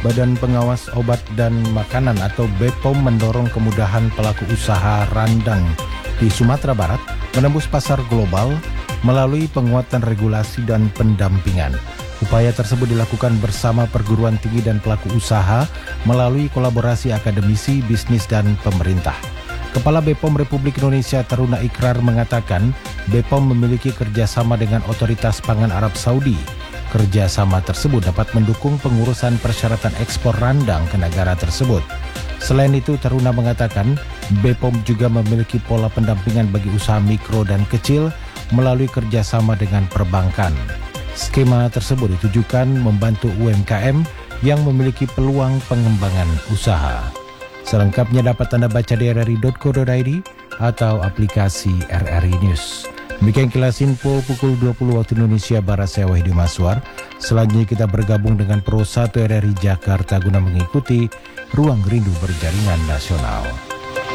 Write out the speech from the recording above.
Badan Pengawas Obat dan Makanan atau BPOM mendorong kemudahan pelaku usaha randang di Sumatera Barat menembus pasar global melalui penguatan regulasi dan pendampingan. Upaya tersebut dilakukan bersama perguruan tinggi dan pelaku usaha melalui kolaborasi akademisi, bisnis, dan pemerintah. Kepala BPOM Republik Indonesia Taruna Ikrar mengatakan BPOM memiliki kerjasama dengan Otoritas Pangan Arab Saudi. Kerjasama tersebut dapat mendukung pengurusan persyaratan ekspor randang ke negara tersebut. Selain itu, Taruna mengatakan BPOM juga memiliki pola pendampingan bagi usaha mikro dan kecil melalui kerjasama dengan perbankan. Skema tersebut ditujukan membantu UMKM yang memiliki peluang pengembangan usaha. Selengkapnya dapat Anda baca di rri.co.id atau aplikasi RRI News. Demikian kilas info pukul 20 waktu Indonesia Barat, saya Wahidi Maswar. Selanjutnya kita bergabung dengan Pro 1 RRI Jakarta guna mengikuti Ruang Rindu Berjaringan Nasional.